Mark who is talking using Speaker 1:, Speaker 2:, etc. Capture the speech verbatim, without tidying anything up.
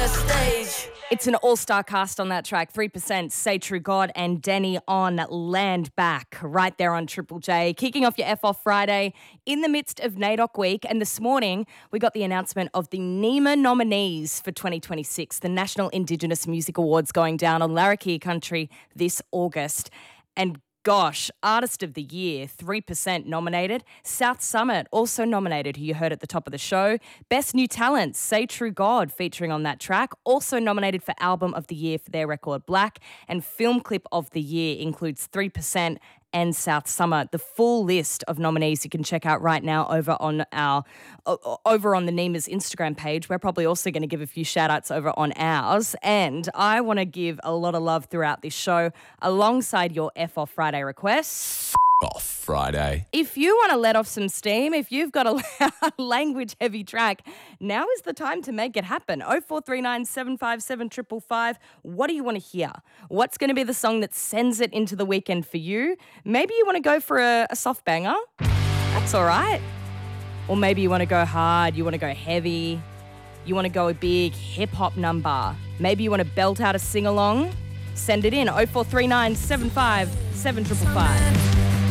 Speaker 1: the stage.
Speaker 2: It's an all-star cast on that track. three percent, Say True God and Denny on Land Back right there on Triple J. Kicking off your F Off Friday in the midst of NAIDOC week. And this morning we got the announcement of the NEMA nominees for twenty twenty-six, the National Indigenous Music Awards going down on Larrakia Country this August. And gosh, Artist of the Year, three percent nominated. South Summit also nominated, who you heard at the top of the show. Best New Talent, Say True God, featuring on that track. Also nominated for Album of the Year for their record Black. And Film Clip of the Year includes three percent and South Summit. The full list of nominees you can check out right now over on our over on the NEMA's Instagram page. We're probably also going to give a few shout outs over on ours. And I want to give a lot of love throughout this show alongside your F Off Friday requests.
Speaker 3: Off Friday.
Speaker 2: If you want to let off some steam, if you've got a language-heavy track, now is the time to make it happen. oh four three nine, seven five seven, five five five. What do you want to hear? What's going to be the song that sends it into the weekend for you? Maybe you want to go for a, a soft banger. That's all right. Or maybe you want to go hard, you want to go heavy, you want to go a big hip-hop number. Maybe you want to belt out a sing-along. Send it in, oh four three nine, seven five seven, five five five.